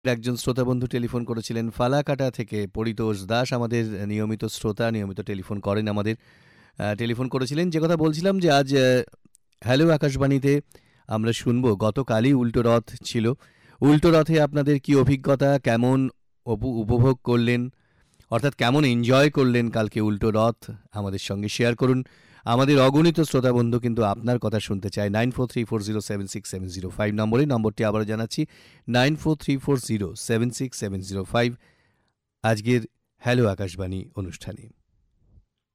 একজন শ্রোতা বন্ধু টেলিফোন করেছিলেন ফালাকাটা থেকে। পরিতোষ দাস আমাদের নিয়মিত শ্রোতা, নিয়মিত টেলিফোন করেন আমাদের। টেলিফোন করেছিলেন, যে কথা বলছিলাম যে আজ হ্যালো আকাশবাণীতে আমরা শুনবো, গতকালই উল্টো রথ ছিল। উল্টো রথে আপনাদের কি অভিজ্ঞতা, কেমন উপভোগ করলেন, অর্থাৎ কেমন এনজয় করলেন কালকে উল্টো রথ, আমাদের সঙ্গে শেয়ার করুন। আমাদের অগণিত শ্রোতা বন্ধু কিন্তু আপনার কথা শুনতে চায়। 9434076705 নম্বরটি আবারও জানাচ্ছি, 9434076705 আজকের হ্যালো আকাশবাণী অনুষ্ঠানে।